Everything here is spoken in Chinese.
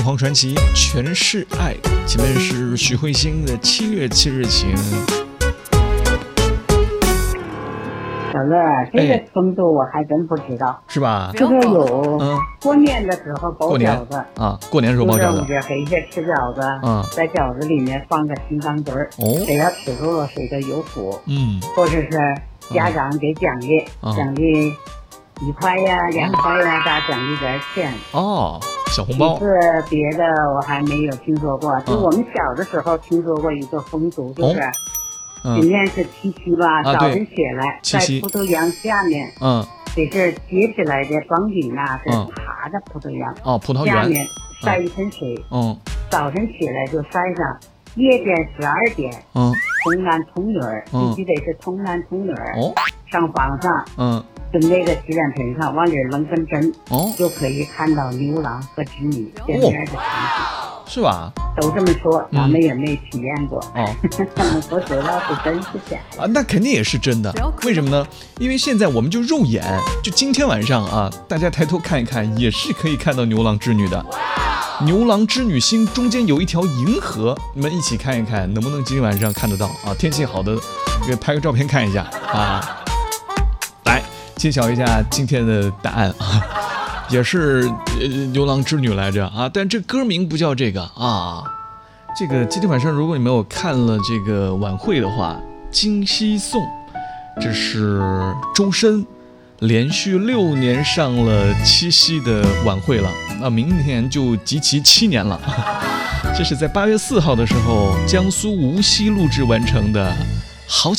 凤凰传奇全是爱，前面是许慧欣的7月7日晴。 小乐，这个风俗我还真不知道， 是吧？ 这个有，过年的时候包饺子啊，过年的时候包饺子， 黑天吃饺子，在饺子里面放个心脏墩儿，谁要吃住了谁就有福，或者是家长给奖励，奖励1块呀、2块呀，咋奖励点钱小红包。 别的我还没有听说过，就我们小的时候听说过一个风俗，就是。今天是七夕吧，早晨起来在葡萄杨下面，这是结起来的房顶啊，是爬的葡萄杨， 葡萄园下面晒一盆水，早晨起来就晒上，夜间12点，童男童女，必须得是童男童女，上房上，跟那个洗脸盆上往里扔根针，就可以看到牛郎和织女见面的场景。 是吧？ 都这么说，咱们也没体验过。不知道是真是假啊？那肯定也是真的。为什么呢？因为现在我们就肉眼，就今天晚上啊，大家抬头看一看，也是可以看到牛郎织女的。牛郎织女心中间有一条银河，你们一起看一看，能不能今天晚上看得到啊？天气好的，给拍个照片看一下啊。来揭晓一下今天的答案啊。也是牛郎织女来着啊，但这歌名不叫这个啊。这个今天晚上如果你没有看了这个晚会的话，今夕颂，这是周深连续6年上了七夕的晚会了，那明年就集齐7年了。这是在8月4号的时候江苏无锡录制完成的好久